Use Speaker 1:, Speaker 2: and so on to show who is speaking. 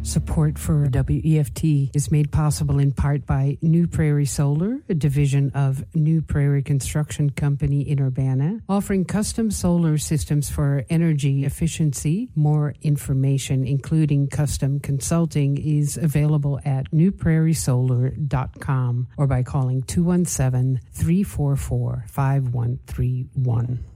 Speaker 1: Support for WEFT is made possible in part by New Prairie Solar, a division of New Prairie Construction Company in Urbana, offering custom solar systems for energy efficiency. More information, including custom consulting, is available at newprairiesolar.com or by calling 217-344-5131.